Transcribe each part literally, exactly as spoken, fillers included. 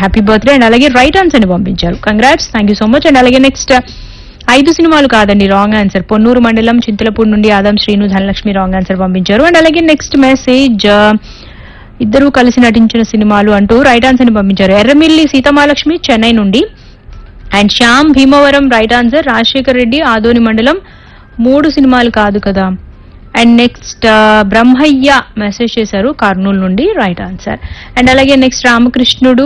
Happy birthday and అలాగే right answer ని పంపించారు. Congrats, thank you so much. And అలాగే నెక్స్ట్ ఐదు సినిమాలు కాదండి, రాంగ్ ఆన్సర్. పొన్నూరు మండలం చింతలపూడి నుండి ఆదం శ్రీను ధనలక్ష్మి రాంగ్ ఆన్సర్ పంపించారు. అండ్ అలాగే నెక్స్ట్ మెసేజ్ ఇద్దరు కలిసి నటించిన సినిమాలు అంటూ రైట్ ఆన్సర్ ని పంపించారు. ఎర్రమిల్లి సీతమాలక్ష్మి చెన్నై నుండి and Shyam Bhimavaram right answer. Rajasekhar Reddy Adoni మండలం మూడు సినిమాలు కాదు కదా. అండ్ నెక్స్ట్ బ్రహ్మయ్య మెసేజ్ చేశారు కర్నూలు నుండి రైట్ ఆన్సర్. అండ్ అలాగే నెక్స్ట్ రామకృష్ణుడు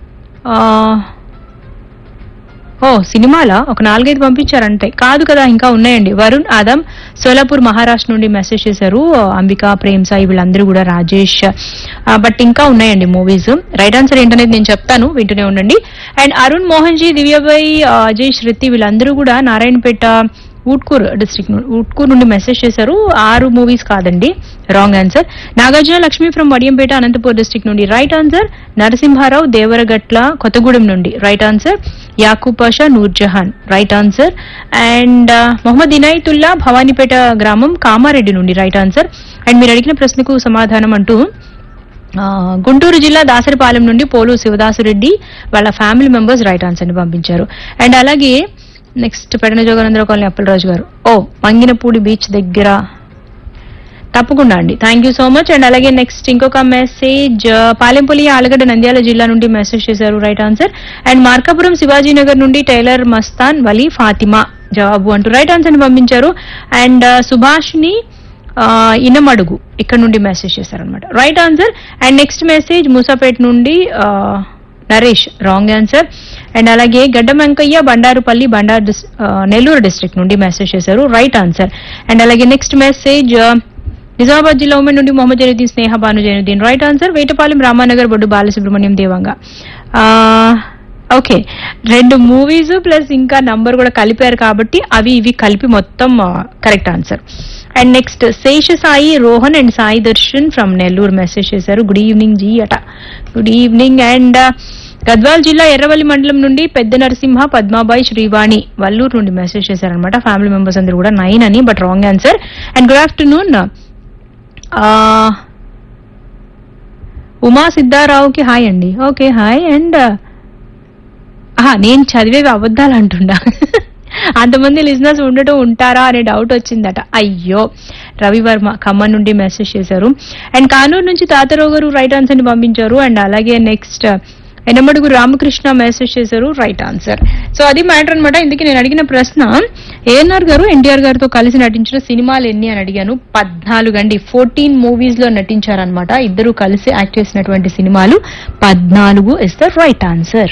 ఓ సినిమాలా ఒక నాలుగైదు పంపించారంటే కాదు కదా, ఇంకా ఉన్నాయండి. వరుణ్ ఆదం సోలాపూర్ మహారాష్ట్ర నుండి మెసేజ్ చేశారు. అంబికా ప్రేమ్ సాయి వీళ్ళందరూ కూడా, రాజేష్, బట్ ఇంకా ఉన్నాయండి మూవీస్. రైట్ ఆన్సర్ ఏంటనేది నేను చెప్తాను, వింటూనే ఉండండి. అండ్ అరుణ్ మోహన్ జీ, దివ్యబాయ్, అజయ్, శృతి వీళ్ళందరూ కూడా నారాయణపేట ఊట్కూర్ డిస్ట్రిక్ట్ ఊట్కూర్ నుండి మెసేజ్ చేశారు. ఆరు మూవీస్ కాదండి, wrong answer. Nagarjuna Lakshmi from Vadiyampeta Anantapur district నుండి రైట్ ఆన్సర్. నరసింహారావు దేవరగట్ల కొత్తగూడెం నుండి right answer. Yakub Pasha Nurjahan right answer. And Mohammed Inayatullah Bhavanipeta గ్రామం కామారెడ్డి నుండి రైట్ ఆన్సర్. అండ్ మీరు అడిగిన ప్రశ్నకు సమాధానం అంటూ గుంటూరు జిల్లా దాసరిపాలెం నుండి పోలు శివదాసురెడ్డి వాళ్ళ ఫ్యామిలీ మెంబర్స్ రైట్ ఆన్సర్ ని పంపించారు. అండ్ అలాగే నెక్స్ట్ పెడన జోగానందరావు కాలనీ అప్పలరాజు గారు, ఓ మంగినపూడి బీచ్ దగ్గర, తప్పకుండా అండి, thank you so much. And అలాగే నెక్స్ట్ ఇంకొక మెసేజ్ పాలెంపల్లి ఆలగడ్డ నంద్యాల జిల్లా నుండి మెసేజ్ చేశారు right answer. And Markapuram Shivaji Nagar నుండి టైలర్ మస్తాన్ వలీ ఫాతిమా జవాబు అంటూ రైట్ ఆన్సర్ ని పంపించారు. అండ్ సుభాష్ని ఇనమడుగు ఇక్కడ నుండి మెసేజ్ చేశారనమాట, right answer. And next message Moosapet నుండి నరేష్ రాంగ్ ఆన్సర్. అండ్ అలాగే గడ్డ వెంకయ్య బండారుపల్లి బండారు నెల్లూరు డిస్ట్రిక్ట్ నుండి మెసేజ్ చేశారు రైట్ ఆన్సర్. అండ్ అలాగే నెక్స్ట్ మెసేజ్ నిజామాబాద్ జిల్లా ఉమెన్ నుండి మొహమ్మద్ జైనుద్దీన్ స్నేహ భాను జైనుద్దీన్ రైట్ ఆన్సర్. వేటపాలెం రామానగర్ బొడ్డు బాలసుబ్రహ్మణ్యం దేవంగా. ఓకే, రెండు మూవీస్ ప్లస్ ఇంకా నంబర్ కూడా కలిపారు కాబట్టి అవి ఇవి కలిపి మొత్తం correct answer. And next Shesha Sai Rohan and Sai Darshan from Nellore message చేశారు. గుడ్ ఈవినింగ్ జీ అట, గుడ్ ఈవినింగ్. అండ్ గద్వాల్ జిల్లా ఎర్రవల్లి మండలం నుండి పెద్ద నరసింహ పద్మాబాయి శ్రీవాణి వల్లూరు నుండి మెసేజ్ చేశారనమాట. ఫ్యామిలీ మెంబర్స్ అందరూ కూడా నైన్ అని, but wrong answer. And good afternoon Uma సిద్ధారావుకి hi అండి. Okay hi. అండ్ నేను చదివేవి అబద్ధాలు అంటుండా, అంతమంది లిజనర్స్ ఉండటం ఉంటారా అనే డౌట్ వచ్చిందట. అయ్యో, రవివర్మ ఖమ్మం నుండి మెసేజ్ చేశారు. అండ్ కానూరు నుంచి తాతారావు గారు రైట్ ఆన్సర్ ని పంపించారు. అండ్ అలాగే నెక్స్ట్ ఎనమడుగు రామకృష్ణ మెసేజ్ చేశారు రైట్ ఆన్సర్. సో అది మ్యాటర్ అనమాట. ఇందుకే నేను అడిగిన ప్రశ్న ఏఎన్ఆర్ గారు ఎన్టీఆర్ గారితో కలిసి నటించిన సినిమాలు ఎన్ని అని అడిగాను. పద్నాలుగు అండి, ఫోర్టీన్ మూవీస్ లో నటించారనమాట. ఇద్దరు కలిసి యాక్ట్ చేసినటువంటి సినిమాలు పద్నాలుగు ఇస్ ద రైట్ ఆన్సర్.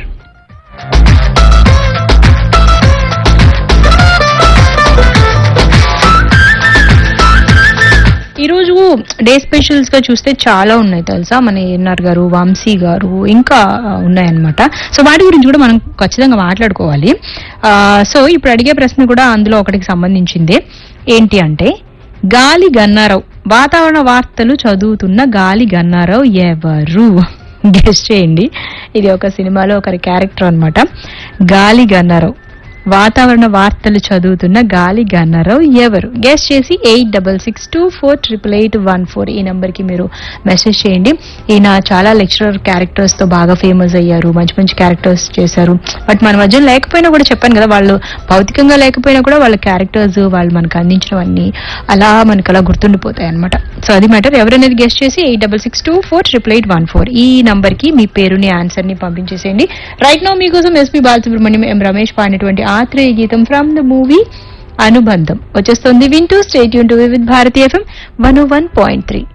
ఈ రోజు డే స్పెషల్స్ గా చూస్తే చాలా ఉన్నాయి తెలుసా. మన ఏఎన్ఆర్ గారు, వంశీ గారు ఇంకా ఉన్నాయన్నమాట. సో వాటి గురించి కూడా మనం ఖచ్చితంగా మాట్లాడుకోవాలి. సో ఇప్పుడు అడిగే ప్రశ్న కూడా అందులో ఒకటికి సంబంధించిందే. ఏంటి అంటే గాలి గన్నారావు, వాతావరణ వార్తలు చదువుతున్న గాలి గన్నారావు ఎవరు? గెస్ట్ చేయండి. ఇది ఒక సినిమాలో ఒకరి క్యారెక్టర్ అనమాట. గాలి గన్నారావు, వాతావరణ వార్తలు చదువుతున్న గాలి గన్నారావు ఎవరు? గెస్ట్ చేసి eight double six two four triple eight one four ఈ నెంబర్ కి మీరు మెసేజ్ చేయండి. ఈయన చాలా లెక్చరర్ క్యారెక్టర్స్ తో బాగా ఫేమస్ అయ్యారు, మంచి మంచి క్యారెక్టర్స్ చేశారు. బట్ మన మధ్య లేకపోయినా కూడా చెప్పాను కదా, వాళ్ళు భౌతికంగా లేకపోయినా కూడా వాళ్ళ క్యారెక్టర్స్ వాళ్ళు మనకు అందించినవన్నీ అలా మనకు అలా గుర్తుండిపోతాయి అనమాట. సో అది మ్యాటర్. ఎవరనేది గెస్ట్ చేసి eight double six two four triple eight one four ఈ నంబర్ కి మీ పేరుని ఆన్సర్ ని పంపించేసేయండి. రైట్ నౌ మీకోసం ఎస్పీ బాలసుబ్రహ్మణ్యం, ఎం రమేష్ పాడినటువంటి ఆత్రేయ గీతం ఫ్రమ్ ద మూవీ అనుబంధం వచ్చేస్తుంది. వింటూ stay tune to Vividh Bharati FM one oh one point three.